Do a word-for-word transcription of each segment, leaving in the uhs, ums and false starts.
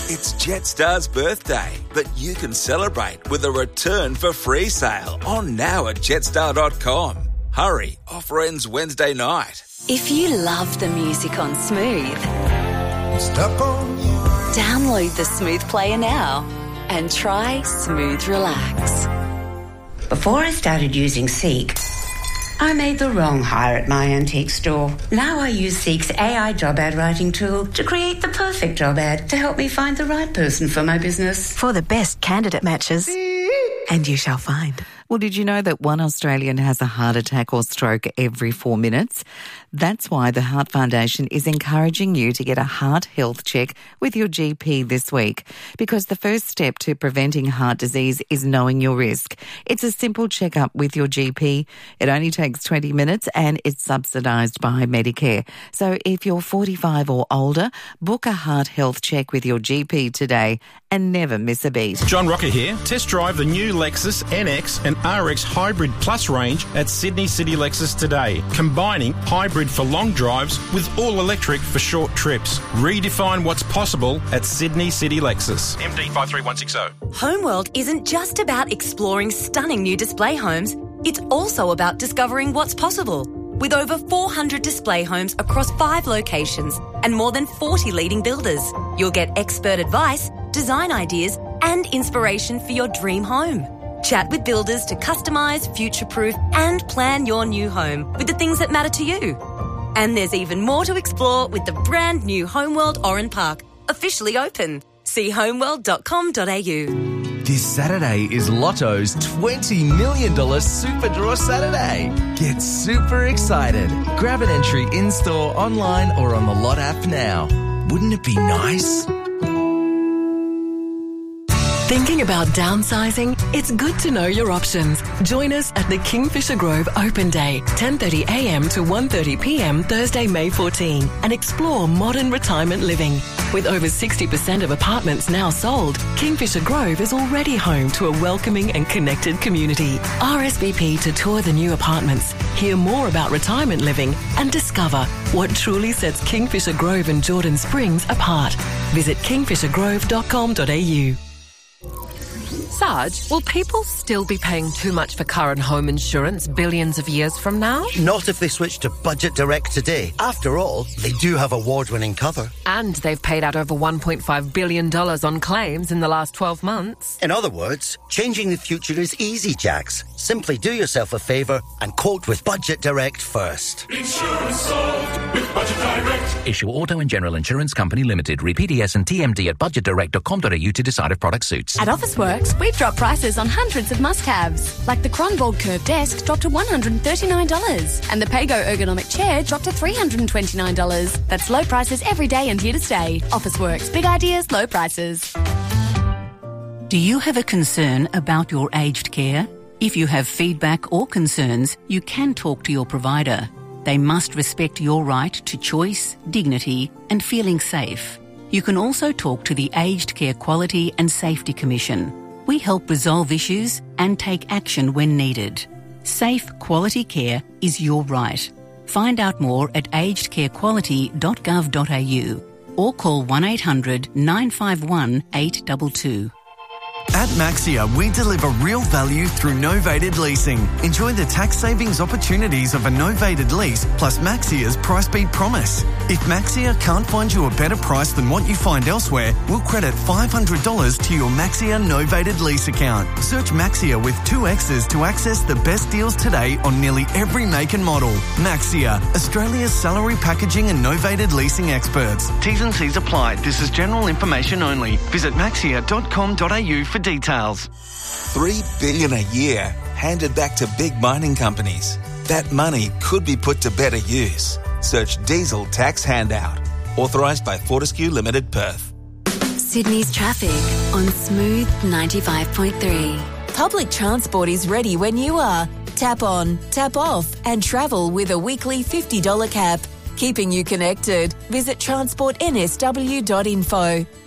It's Jetstar's birthday, but you can celebrate with a return for free sale on now at jetstar dot com. Hurry, offer ends Wednesday night. If you love the music on Smooth, Stuck on you. download the Smooth player now and try Smooth Relax. Before I started using Seek, I made the wrong hire at my antique store. Now I use Seek's A I job ad writing tool to create the perfect job ad to help me find the right person for my business. For the best candidate matches. And you shall find. Well, did you know that one Australian has a heart attack or stroke every four minutes? That's why the Heart Foundation is encouraging you to get a heart health check with your G P this week, because the first step to preventing heart disease is knowing your risk. It's a simple checkup with your G P. It only takes twenty minutes and it's subsidised by Medicare. So if you're forty-five or older, book a heart health check with your G P today and never miss a beat. John Rocker here. Test drive the new Lexus N X and R X Hybrid Plus range at Sydney City Lexus today, combining hybrid for long drives with all-electric for short trips. Redefine what's possible at Sydney City Lexus. M D five three one six zero. Homeworld isn't just about exploring stunning new display homes, it's also about discovering what's possible. With over four hundred display homes across five locations and more than forty leading builders, you'll get expert advice, design ideas and inspiration for your dream home. Chat with builders to customise, future-proof and plan your new home with the things that matter to you. And there's even more to explore with the brand new Homeworld Oran Park, officially open. See homeworld dot com dot a u. This Saturday is Lotto's twenty million dollars Super Draw Saturday. Get super excited. Grab an entry in-store, online or on the Lot app now. Wouldn't it be nice? Thinking about downsizing? It's good to know your options. Join us at the Kingfisher Grove Open Day, ten thirty a m to one thirty p m Thursday, May fourteenth, and explore modern retirement living. With over sixty percent of apartments now sold, Kingfisher Grove is already home to a welcoming and connected community. R S V P to tour the new apartments, hear more about retirement living, and discover what truly sets Kingfisher Grove and Jordan Springs apart. Visit kingfisher grove dot com dot a u. Sarge, will people still be paying too much for car and home insurance billions of years from now? Not if they switch to Budget Direct today. After all, they do have award-winning cover. And they've paid out over one point five billion dollars on claims in the last twelve months. In other words, changing the future is easy, Jax. Simply do yourself a favour and quote with Budget Direct first. Insurance solved with Budget Direct. Issue Auto and General Insurance Company Limited. Read P D S and T M D at budget direct dot com dot a u to decide if product suits. At Officeworks, we've dropped prices on hundreds of must-haves, like the Kronborg Curve Desk dropped to one hundred thirty-nine dollars and the Pago Ergonomic Chair dropped to three hundred twenty-nine dollars. That's low prices every day and here to stay. Officeworks, big ideas, low prices. Do you have a concern about your aged care? If you have feedback or concerns, you can talk to your provider. They must respect your right to choice, dignity, and feeling safe. You can also talk to the Aged Care Quality and Safety Commission. We help resolve issues and take action when needed. Safe, quality care is your right. Find out more at aged care quality dot gov dot a u or call one eight hundred nine five one eight two two. At Maxia, we deliver real value through novated leasing. Enjoy the tax savings opportunities of a novated lease plus Maxia's price beat promise. If Maxia can't find you a better price than what you find elsewhere, we'll credit five hundred dollars to your Maxia novated lease account. Search Maxia with two X's to access the best deals today on nearly every make and model. Maxia, Australia's salary packaging and novated leasing experts. T's and C's apply. This is general information only. Visit maxia dot com dot a u for details. Three billion dollars a year handed back to big mining companies. That money could be put to better use. Search Diesel Tax Handout. Authorised by Fortescue Limited, Perth. Sydney's traffic on Smooth ninety-five point three. Public transport is ready when you are. Tap on, tap off, and travel with a weekly fifty dollars cap. Keeping you connected. Visit transport n s w dot info.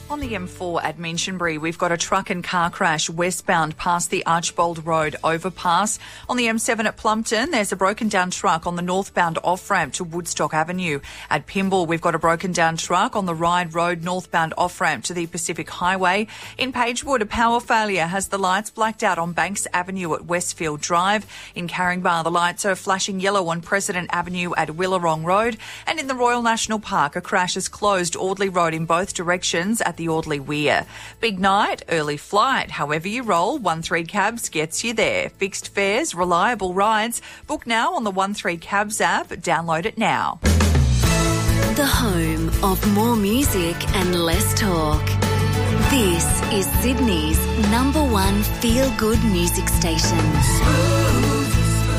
On the M four at Minchinbury, we've got a truck and car crash westbound past the Archbold Road overpass. On the M seven at Plumpton, there's a broken down truck on the northbound off-ramp to Woodstock Avenue. At Pymble, we've got a broken down truck on the Ryde Road northbound off-ramp to the Pacific Highway. In Pagewood, a power failure has the lights blacked out on Banks Avenue at Westfield Drive. In Caringbah, the lights are flashing yellow on President Avenue at Willarong Road. And in the Royal National Park, a crash has closed Audley Road in both directions at the Audley Weir. Big night, early flight. However you roll, one three Cabs gets you there. Fixed fares, reliable rides. Book now on the one three Cabs app. Download it now. The home of more music and less talk. This is Sydney's number one feel-good music station. Smooth.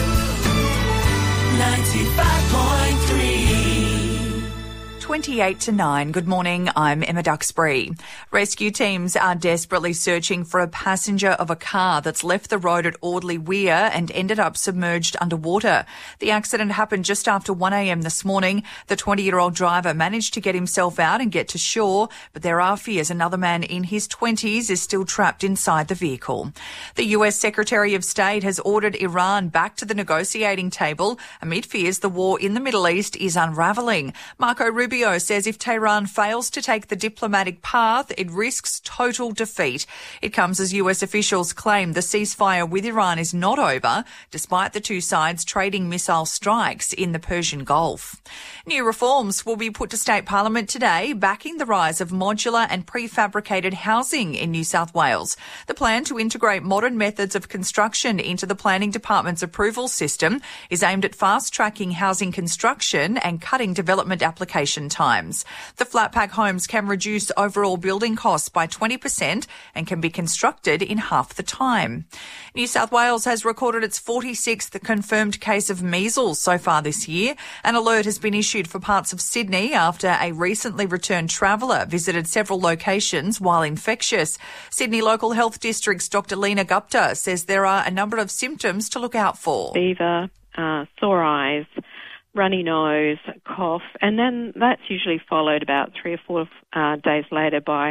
ninety-five point three. twenty-eight to nine. Good morning, I'm Emma Duxbury. Rescue teams are desperately searching for a passenger of a car that's left the road at Audley Weir and ended up submerged underwater. The accident happened just after one a.m. this morning. The twenty-year-old driver managed to get himself out and get to shore, but there are fears another man in his twenties is still trapped inside the vehicle. The U S Secretary of State has ordered Iran back to the negotiating table amid fears the war in the Middle East is unravelling. Marco Rubio says if Tehran fails to take the diplomatic path, it risks total defeat. It comes as U S officials claim the ceasefire with Iran is not over, despite the two sides trading missile strikes in the Persian Gulf. New reforms will be put to state parliament today, backing the rise of modular and prefabricated housing in New South Wales. The plan to integrate modern methods of construction into the Planning Department's approval system is aimed at fast-tracking housing construction and cutting development application times. The flat pack homes can reduce overall building costs by twenty percent and can be constructed in half the time. New South Wales has recorded its forty-sixth confirmed case of measles so far this year. An alert has been issued for parts of Sydney after a recently returned traveller visited several locations while infectious. Sydney Local Health District's Doctor Lena Gupta says there are a number of symptoms to look out for. Fever, uh, sore eyes, runny nose, cough, and then that's usually followed about three or four uh, days later by